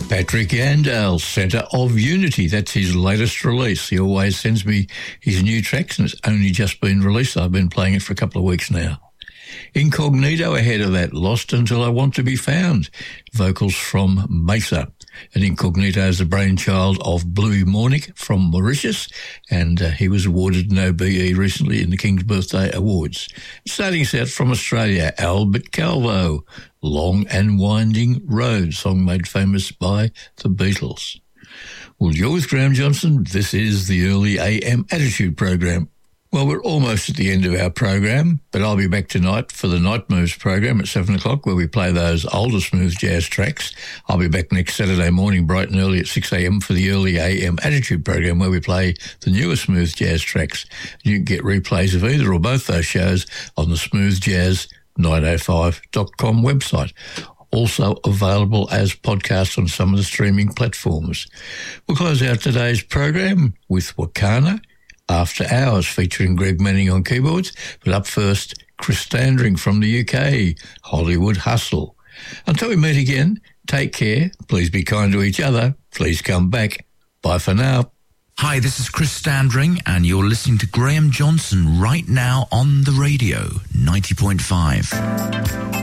Patrick Yandell, Centre of Unity. That's his latest release. He always sends me his new tracks, and it's only just been released. I've been playing it for a couple of weeks now. Incognito ahead of that, Lost Until I Want to Be Found. Vocals from Mesa. And Incognito is the brainchild of Bluey Mornick from Mauritius, and he was awarded an OBE recently in the King's Birthday Awards. Starting us out from Australia, Albert Calvo, Long and Winding Road, song made famous by the Beatles. Well, you're with Graham Johnson. This is the Early AM Attitude Program. Well, we're almost at the end of our program, but I'll be back tonight for the Night Moves program at 7 o'clock, where we play those older smooth jazz tracks. I'll be back next Saturday morning, bright and early at 6 a.m. for the Early AM Attitude program, where we play the newer smooth jazz tracks. You can get replays of either or both those shows on the smoothjazz905.com website. Also available as podcasts on some of the streaming platforms. We'll close out today's program with Wakana, After Hours, featuring Greg Manning on keyboards. But up first, Chris Standring from the UK, Hollywood Hustle. Until we meet again, take care. Please be kind to each other. Please come back. Bye for now. Hi, this is Chris Standring, and you're listening to Graham Johnson right now on the radio, 90.5.